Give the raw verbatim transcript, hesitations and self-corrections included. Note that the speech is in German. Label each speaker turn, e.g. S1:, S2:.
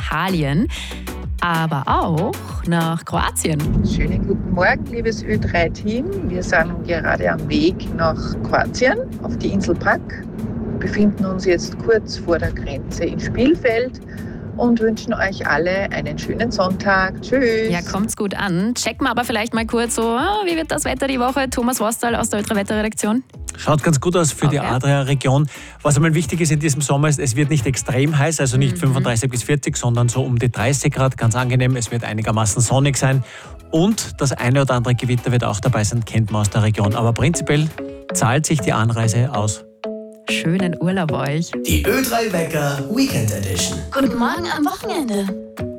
S1: Italien, aber auch nach Kroatien.
S2: Schönen guten Morgen, liebes Ö drei Team. Wir sind gerade am Weg nach Kroatien auf die Insel Pag, befinden uns jetzt kurz vor der Grenze in Spielfeld und wünschen euch alle einen schönen Sonntag. Tschüss.
S1: Ja, kommt's gut an. Checken wir aber vielleicht mal kurz so, wie wird das Wetter die Woche? Thomas Wostal aus der Ö drei Wetterredaktion.
S3: Schaut ganz gut aus für
S1: Okay.
S3: die Adria-Region. Was einmal wichtig ist in diesem Sommer ist, es wird nicht extrem heiß, also nicht
S1: Mhm.
S3: fünfunddreißig bis vierzig, sondern so um die dreißig Grad, ganz angenehm. Es wird einigermaßen sonnig sein und das eine oder andere Gewitter wird auch dabei sein, kennt man aus der Region. Aber prinzipiell zahlt sich die Anreise aus.
S1: Schönen Urlaub euch.
S4: Die Ö drei Wecker Weekend Edition.
S5: Guten Morgen am Wochenende.